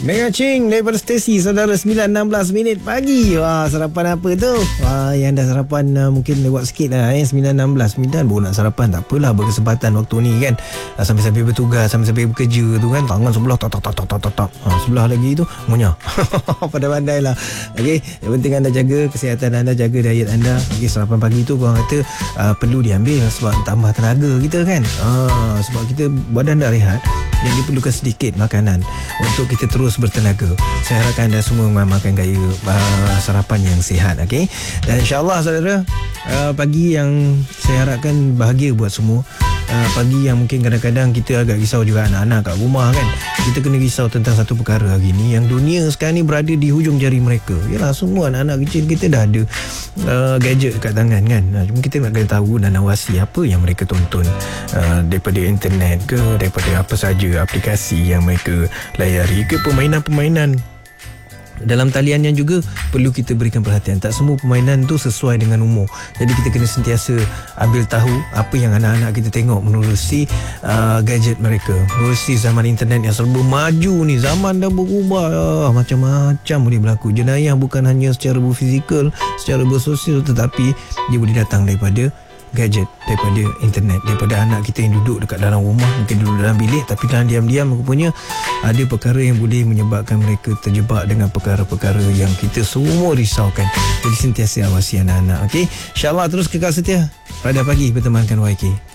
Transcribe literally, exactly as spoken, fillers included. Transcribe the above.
Mega Ching daripada Stacy, saudara. Sembilan enam belas minit pagi. Wah, sarapan apa tu? Wah, yang dah sarapan uh, mungkin lewat sikit lah eh. Sembilan enam belas sembilan baru nak sarapan. Tak apalah, berkesempatan waktu ni kan. uh, Sambil-sambil bertugas, sambil-sambil bekerja tu kan. Tangan sebelah tak tak tak tak tak tak tak. Ha, sebelah lagi tu ngunyah. Pandai-pandai lah. Okey, yang penting anda jaga kesihatan anda, jaga diet anda. Okey, sarapan pagi tu korang kata uh, perlu diambil sebab tambah tenaga kita kan. uh, Sebab kita badan dah rehat, yang diperlukan sedikit makanan untuk kita terus bertenaga. Saya harapkan anda semua makan gaya uh, sarapan yang sihat. Okay? Dan insyaAllah saudara, uh, pagi yang saya harapkan bahagia buat semua. uh, Pagi yang mungkin kadang-kadang kita agak risau juga anak-anak kat rumah kan. Kita kena risau tentang satu perkara hari ni, yang dunia sekarang ni berada di hujung jari mereka. Yalah, semua anak-anak kecil kita dah ada uh, gadget kat tangan kan. uh, Cuma kita nak kena tahu dan awasi apa yang mereka tonton uh, daripada internet ke, daripada apa saja aplikasi yang mereka layari ke, permainan-permainan dalam taliannya juga perlu kita berikan perhatian. Tak semua permainan tu sesuai dengan umur. Jadi kita kena sentiasa ambil tahu apa yang anak-anak kita tengok menerusi uh, gadget mereka, menerusi zaman internet yang serba maju ni. Zaman dah berubah, ah, macam-macam boleh berlaku. Jenayah bukan hanya secara berfizikal, secara bersosial, tetapi dia boleh datang daripada gadget, daripada internet, daripada anak kita yang duduk dekat dalam rumah, mungkin duduk dalam bilik, tapi dalam diam-diam rupanya ada perkara yang boleh menyebabkan mereka terjebak dengan perkara-perkara yang kita semua risaukan. Jadi sentiasa awasi anak-anak. Okey, insyaAllah terus kekal setia pada pagi bertemankan Y K.